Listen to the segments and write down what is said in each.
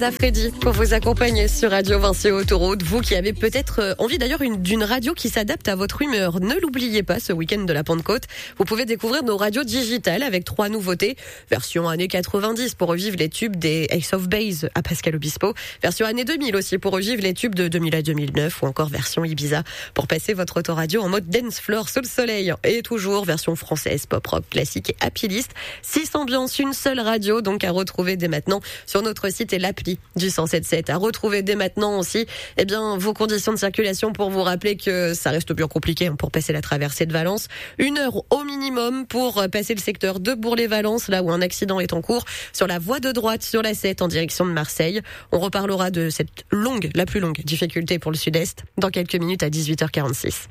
Freddy pour vous accompagner sur Radio Vinci Autoroute. Vous qui avez peut-être envie d'ailleurs d'une radio qui s'adapte à votre humeur, ne l'oubliez pas, ce week-end de la Pentecôte, vous pouvez découvrir nos radios digitales avec 3 nouveautés. Version années 90 pour revivre les tubes des Ace of Base à Pascal Obispo. Version années 2000 aussi pour revivre les tubes de 2000 à 2009 ou encore version Ibiza pour passer votre autoradio en mode dance floor sous le soleil. Et toujours version française, pop rock, classique et happy list. 6 ambiances, une seule radio donc à retrouver dès maintenant sur notre site et l'appli du 107.7. À retrouver dès maintenant aussi, vos conditions de circulation pour vous rappeler que ça reste bien compliqué pour passer la traversée de Valence. 1 heure au minimum pour passer le secteur de Bourg-les-Valence, là où un accident est en cours, sur la voie de droite sur la 7 en direction de Marseille. On reparlera de cette la plus longue difficulté pour le sud-est dans quelques minutes à 18h46.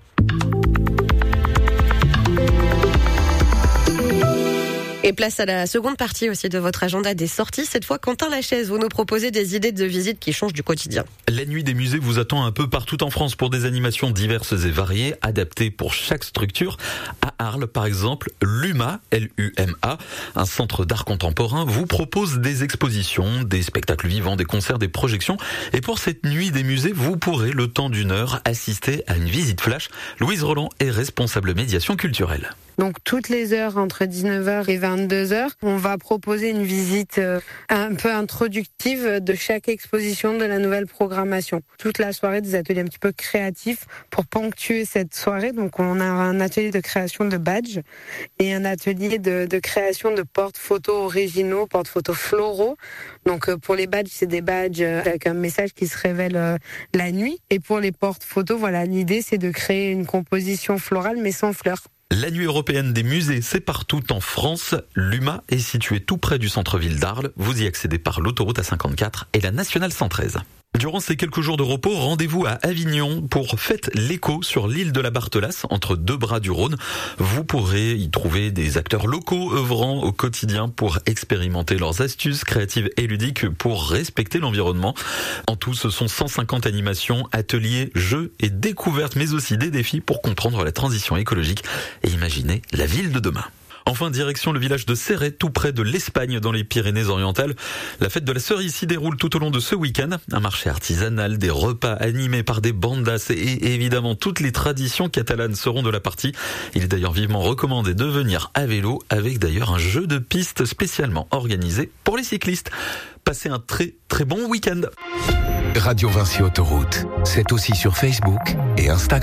Et place à la seconde partie aussi de votre agenda des sorties. Cette fois, Quentin Lachaise, vous nous proposez des idées de visites qui changent du quotidien. La nuit des musées vous attend un peu partout en France pour des animations diverses et variées, adaptées pour chaque structure. À Arles, par exemple, l'UMA, L-U-M-A, un centre d'art contemporain, vous propose des expositions, des spectacles vivants, des concerts, des projections. Et pour cette nuit des musées, vous pourrez, le temps d'1 heure, assister à une visite flash. Louise Roland est responsable médiation culturelle. Donc toutes les heures entre 19h et 22h, on va proposer une visite un peu introductive de chaque exposition de la nouvelle programmation. Toute la soirée, des ateliers un petit peu créatifs pour ponctuer cette soirée. Donc on a un atelier de création de badges et un atelier de création de porte-photos originaux, porte-photos floraux. Donc pour les badges, c'est des badges avec un message qui se révèle la nuit. Et pour les porte-photos, voilà, l'idée c'est de créer une composition florale mais sans fleurs. La nuit européenne des musées, c'est partout en France. L'UMA est situé tout près du centre-ville d'Arles. Vous y accédez par l'autoroute A54 et la nationale 113. Durant ces quelques jours de repos, rendez-vous à Avignon pour Fête l'Écho sur l'île de la Barthelasse, entre 2 bras du Rhône. Vous pourrez y trouver des acteurs locaux œuvrant au quotidien pour expérimenter leurs astuces créatives et ludiques pour respecter l'environnement. En tout, ce sont 150 animations, ateliers, jeux et découvertes, mais aussi des défis pour comprendre la transition écologique et imaginer la ville de demain. Enfin, direction le village de Céret, tout près de l'Espagne, dans les Pyrénées-Orientales. La fête de la cerise s'y déroule tout au long de ce week-end. Un marché artisanal, des repas animés par des bandas et évidemment toutes les traditions catalanes seront de la partie. Il est d'ailleurs vivement recommandé de venir à vélo, avec d'ailleurs un jeu de piste spécialement organisé pour les cyclistes. Passez un très très bon week-end. Radio Vinci Autoroute, c'est aussi sur Facebook et Instagram.